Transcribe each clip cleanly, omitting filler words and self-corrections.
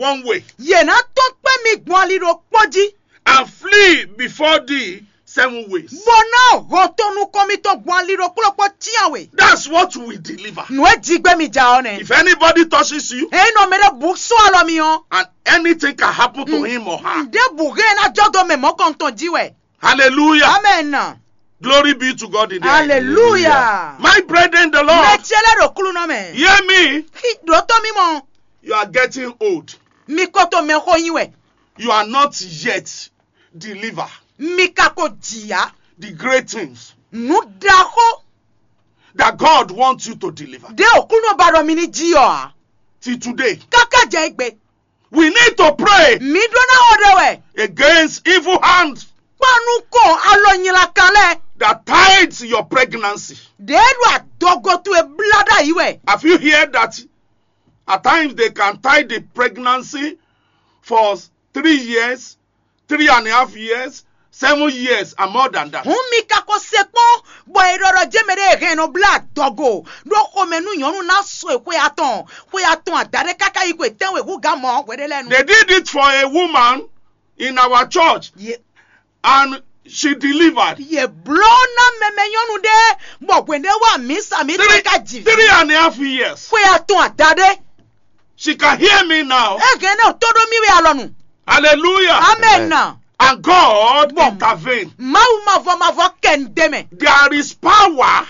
one way, Yena ton pe mi gbon liro poji. and flee before thee 7 ways. Bona rotonu komi to gbon liro klopo tiawe. That's what we deliver. Nwe jigbe mi ja one. If anybody touches you, No mere bukso alo mi on. and anything can happen to him or her. De buge na jodo me mo kon ton jiwe. Hallelujah. Amen. Glory be to God in the highest. Hallelujah. My brethren in the Lord, Metiele ro kulu no me. hear me. Do to mi mo. You are getting old. Mi koto me ko yiwe. You are not yet delivered. Mi kako jia. The great things Nu dako. that God wants you to deliver. De okuno baro mi ni jiyo. Till today, Kaka je igbe. we need to pray Mi do na odewe. against evil hands Panu ko alo nyila kale. that tied your pregnancy. De ru adogo to e blada iwe. Have you heard that at times they can tie the pregnancy for 3 years, 3.5 years, 7 years, and more than that? Hun mi kako sekpon. Bo eroro jemere reno bla dogo. Do ko menu yonu na so e kwe aton. Kwe aton adare kaka ikwe tenwe hu gamo wedele nu. They did it for a woman in our church, and she delivered. Ye blow na meme yonu de. Bo kwende wa misa mi ka jivi. 3.5 years. Kwe aton adare. She can hear me now. Ege ne otodo mi we alonu. Hallelujah. Amen. And God intervened. Mavo kendeme. There is power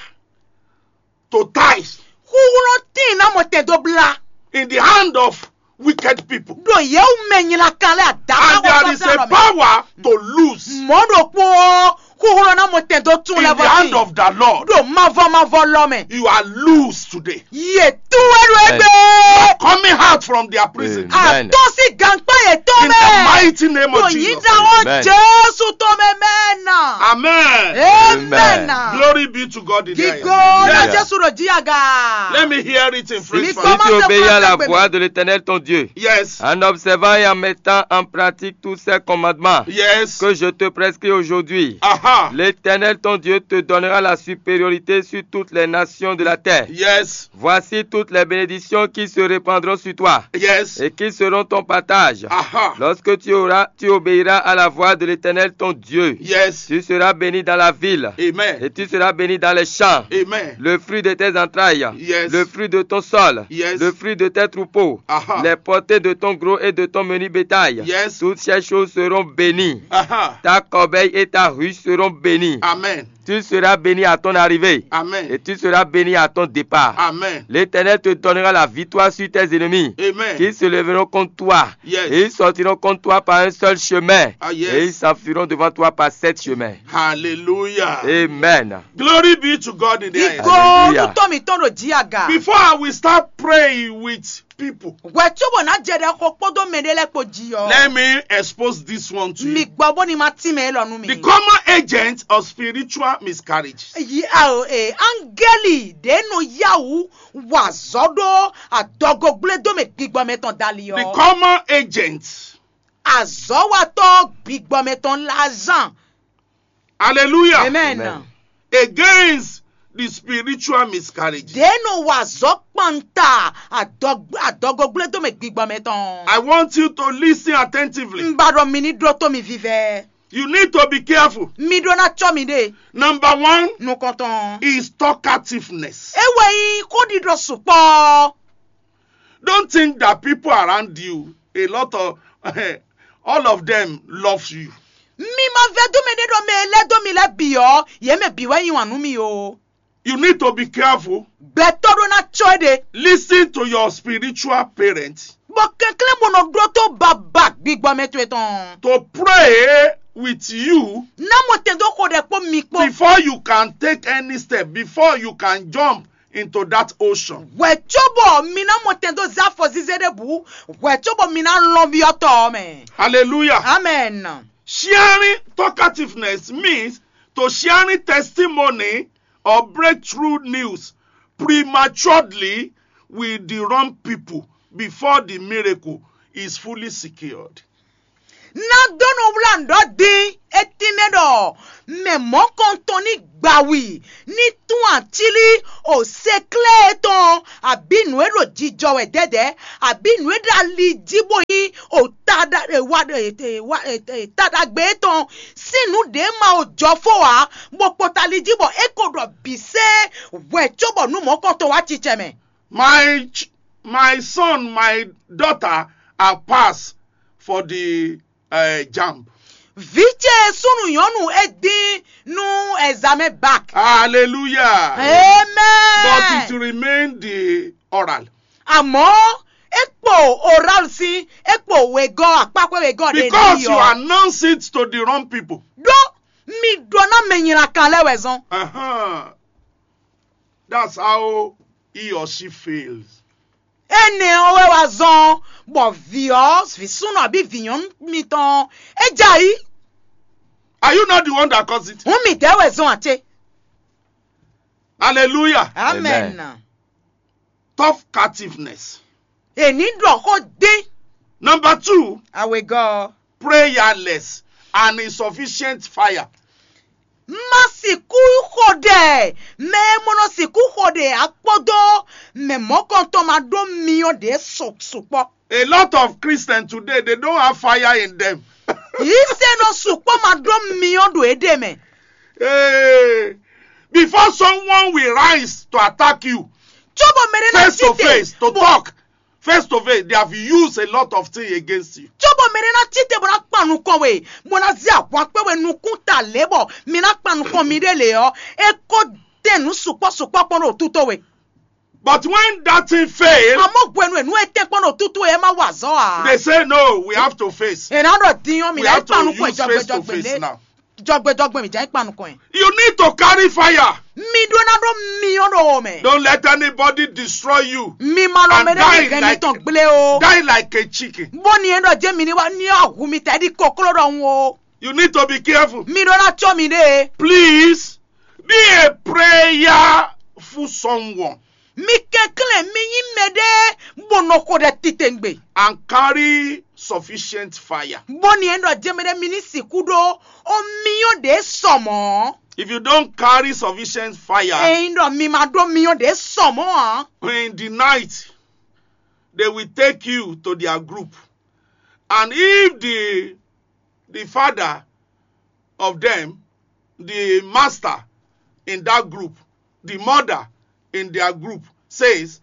to tie Kulo tin na mote dobla. in the hand of wicked people. Do ye umenyila kale adaba. And there is a power to lose Modo po kulo na mote do tun in le the hand of the Lord. Do mavo lome. You are loose today. Ye tuweru ebe. Coming out from their prison. Amen. Atosi gangpa ye In tome. the mighty name Do of Jesus. yinda o Amen. Jesu tome mena. Amen. Amen. Glory be to God in the Gigo highest. na Yes. Jesu ro jiaga. Let me hear it in French. Si Si first. tu obéis à la voix de l'Éternel ton Dieu, Yes. en observant et en mettant en pratique tous ces commandements Yes. que je te prescris aujourd'hui, Aha. l'Éternel ton Dieu te donnera la supériorité sur toutes les nations de la terre. Yes. Voici toutes les bénédictions qui se répandront sur toi Yes. et qui seront ton partage. Aha. Lorsque tu obéiras à la voix de l'Éternel ton Dieu, Yes. tu seras béni dans la ville Amen. et tu seras béni dans les champs. Amen. Le fruit de tes entrailles, Yes. le fruit de ton sol, Yes. le fruit de tes troupeaux, Aha. les portées de ton gros et de ton menu bétail. Yes. Toutes ces choses seront bénies. Aha. Ta corbeille et ta ruche seront bénies. Amen. Tu seras béni à ton arrivée et Amen. tu seras béni à ton départ. Amen. L'Éternel te donnera la victoire sur tes ennemis Amen. qui se lèveront contre toi. Yes. Et ils sortiront contre toi par un seul chemin. Ah, yes. Et ils s'enfuiront devant toi par 7 chemins. Hallelujah. Amen. Glory be to God in the highest. Gigo Hallelujah. nu tomi tondo jiaga. Before I will start praying with people, Wetubo na jede ko podo medele ko jiyo. let me expose this one to Mi you. gbogbo ni ma ti me lonu mi. The common agent of spiritual miscarriage. Angeli denu yawu wazodo adogo gledo me gbigbo meton dali yo. The common agent. Azowato gbigbo meton lazan. Hallelujah. Amen. Amen. Against the spiritual miscarriage. Denu wazopanta adogo gledo me gbigbo meton. I want you to listen attentively. Mbaro mini droto mi vive. You need to be careful. Mi do na chomi de. Number one Nou konton. is talkativeness. Ewe yi kodi do supo. Don't think that people around you, a lot of, all of them love you. Mi ma vedo me de do me le do mi le biyo. Ye me biwa yi wanu mi yo. You need to be careful. Beto do na choide. Listen to your spiritual parents Bo kenkle mono droto babak gbigbo metweton. to pray with you Na mo tendo ko de po mi po. before you can take any step, before you can jump into that ocean. Wechobo mi na mo tendo za fo zizede bu. Wechobo mi na lombi yoto me. Hallelujah. Amen. Sharing talkativeness means to sharing testimony or breakthrough news prematurely with the wrong people before the miracle is fully secured. Na dono blando di etimedo. Me mon kontoni gbawi. Ni tu antili o sekle ton. Abi nwe ro jijo we dede. Abi nwe da li jibo yi. tadagbe ton sinu de ma ojo fo wa bo potali jibo ekodo bise we chobo nu mo kon to wa chicheme. My son, my daughter are passed for the JAMB. Viche sunu yonu edin nu examen back. Hallelujah. Amen. But it remained the oral. Àmọ́ epo oral si epo wego àpapọ̀ wego de Because you announce it to the wrong people. Do mi dona menyira kan lewezon. That's how he or she fails. Ene owe wazon bo vios visunu abi vinyon mi ton ejayi. Are you not the one that caused it? Won mi de wezon ate. Hallelujah. Amen. Tough captiveness. Eni do ko de. Number 2, Awego. prayerless and insufficient fire. Masiku hode me monosiku hode akpodo me mokonto ma do mi o de supo. A lot of Christians today, they don't have fire in them. Ise no supo ma do mi o do ede me. Hey, before someone will rise to attack you, Chobo mere na face to face, to talk, face to face, they have used a lot of things against you. Chobo mere na tite bo na panu kon we mo na zi akwa pe we nu kunta lebo mi na panu kon mi de le o e ko denu supo pon otuto we. But when that thing fails, Amo gwenu enu e te pon otuto e ma wazo a. they say, no, we have to face. E na do diyan mi We na have to panu kon use face to jogbe face now. jogbe mi ja panu kon. You need to carry fire. Mi do na do mi o do me. Don't let anybody destroy you. Mi ma lo And mere die ni geni like- ton gble o. Die like a chicken. Boni endo je mi ni wa ni agu mi te di kokoro do wo. You need to be careful. Mi do na cho mi de. Please be a prayerful someone Mi kekle mi yin mede bonoko de titengbe. and carry sufficient fire. Boni endo je mede mi ni sikudo o mi o de somo. If you don't carry sufficient fire, Endo mi ma do mi o de somo a. in the night, they will take you to their group. And if the father of them, the master in that group, the mother in their group says,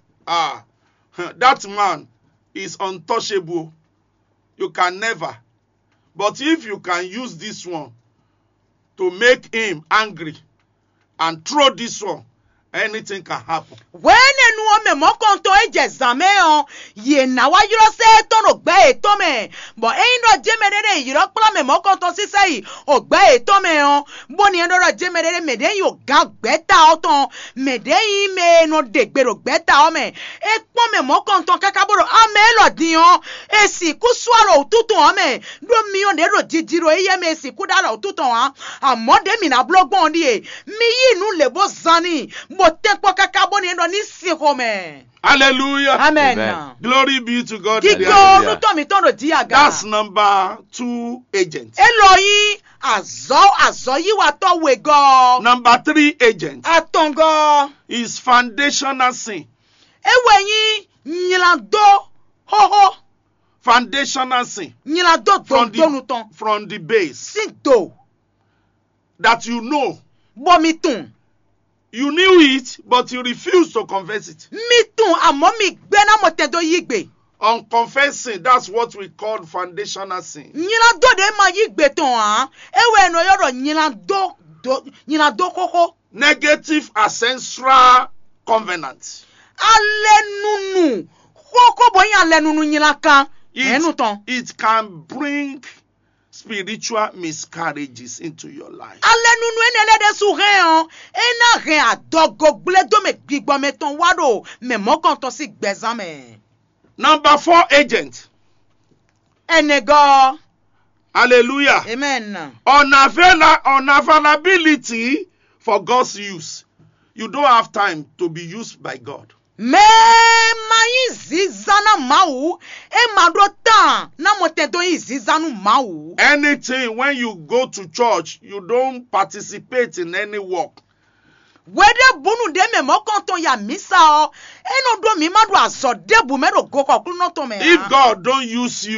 that man is untouchable. You can never. But if you can use this one to make him angry and throw this one, anything can happen. Wene nu o me mo kon to eje zame o ye na wa yiro se to no gbe e to me bo endo je me de yiro pla me mo kon to si sei o gbe e to me o bo ni endo je me de me de yo ga gbe ta o ton me de yi me no de gbero gbe ta o me e pon me mo kon to kaka boro a me lo din o e si ku swaro tutu o me do mi o de ro jijiro iye me si ku da lo tutu a amode mi na blogbon di e mi yi nu le bo zani mo tempo kaka bo ni endo ni si home. Hallelujah. Amen. Amen. Glory be to God. Digo Hallelujah. nu to mi ton do di aga. That's number 2 agent. Eloyin azo yi wa to we go. Number 3 agent Atongo. is foundational sin. Ewe yin nyilando ho Foundational sin nyilando from donu ton. from the base Sin do that you know. bo mi tun. You knew it, but you refused to confess it. Mi tun amo mi gbe na mo te do yigbe. Unconfessing, that's what we call foundational sin. Nyilando de ma yigbe ton han. Ewe no yoro nyilando koko. Negative ancestral covenant. Alenunu koko bo yin alenunu nyilaka. Enu ton. It can bring spiritual miscarriages into your life. Alenunu enele de su ren ena ren adogo gble do me gbigbo me ton wado me mo kan to si gbezan me. Number 4 agent. Enego. Hallelujah. Amen. Unavailability for God's use. You don't have time to be used by God. Me mayi zizana mau e mado tan na mo te do zizanu mau. Anything, when you go to church, you don't participate in any work. Wede bunu de me mo kan to ya misa o eno do mi madu aso debu me do go kokun no to me. If God don't use you,